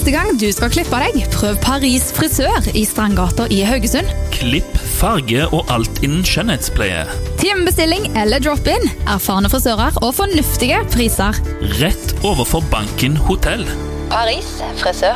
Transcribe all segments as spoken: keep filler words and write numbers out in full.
Neste gang du skal klippe deg, prøv Paris frisør i Strandgata i Haugesund. Klipp, farge og alt innen skjønnhetspleie. Timebestilling eller drop-in. Erfarne frisører og fornuftige priser. Rett overfor Banken Hotell. Paris frisør.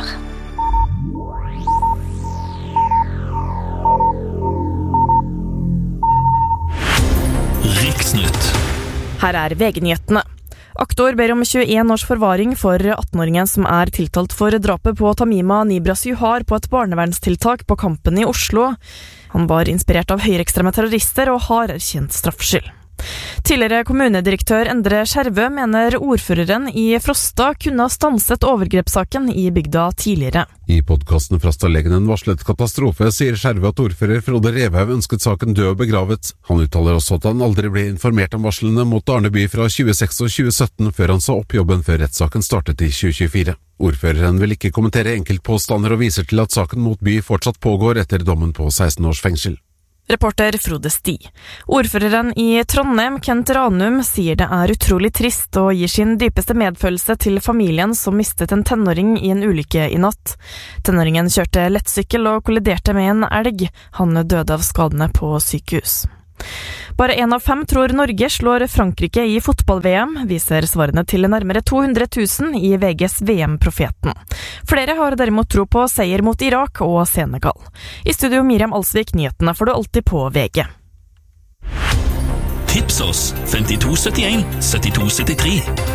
Riksnytt. Her er V G-nyhetene. Aktor ber om tjueen års forvaring for attenåringen som er tiltalt for drapet på Tamima Nibras Juhar på et barnevernstiltak på Kampen i Oslo. Han var inspirert av høyreekstreme terrorister og har erkjent straffskyld. Tidligere kommunedirektør Endre Skjervø mener ordføreren i Frosta kunne ha stanset overgrepssaken i bygda tidligere. I podcasten Frosta legger en varslet katastrofe, sier Skjervø at ordfører Frode Revhaug ønsket saken død og begravet. Han uttaler også at han aldri ble informert om varslene mot Arneby fra tjueseks og tjue sytten, før han sa opp jobben før rettssaken startet i tjue tjuefire. Ordføreren vil ikke kommentere enkeltpåstander og viser til at saken mot by fortsatt pågår etter dommen på seksten års fengsel. Reporter Frode Sti. Ordføreren i Trondheim, Kent Ranum, sier det er utrolig trist og gir sin dypeste medfølelse til familien som mistet en tenåring i en ulykke i natt. Tenåringen kjørte lettsykkel og kolliderte med en elg. Han døde av skadene på sykehus. Bare en av fem tror Norge slår Frankrike i fotball-V M, viser svarene til nærmere to hundre tusen i V G's V M-profeten. Flere har derimot tro på seier mot Irak og Senegal. I studio Miriam Alsvik, nyhetene får du alltid på V G. Tips oss femtito syttien syttito syttitre.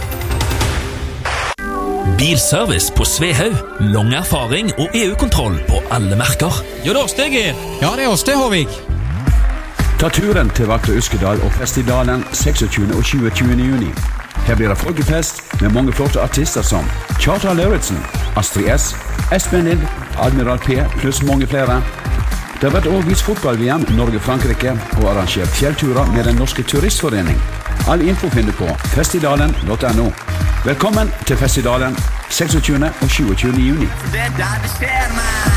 Bilservice på Svehaug. Lang erfaring og E U-kontroll på alle merker. Jo, det er oss det, Geir. Ja, det er oss det, Håvig. Ta turen til vakre Uskedal og Festivalen seksogtyvende og tjuetyvende juni. Her blir det folkefest med mange flotte artister som Kjartan Lauritzen, Astrid S, Espen Lind, Admiral P pluss mange flere. Det har vært også vist fotball-V M Norge-Frankrike og arrangert fjellturer med den norske turistforening. All info finner du på festivalen punktum no. Velkommen til Festivalen seksogtyvende og tjuetyvende juni. Det er der det skjer, man.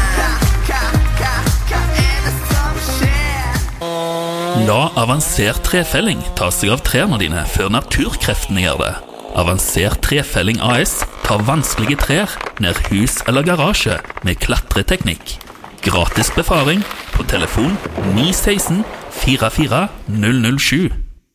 La avansert trefelling ta seg av trærne dine før naturkreftene gjør det. Avansert trefelling A S tar vanskelige trær ned hus eller garasje med klatreteknikk. Gratis befaring på telefon ni seksten fire fire null null sju.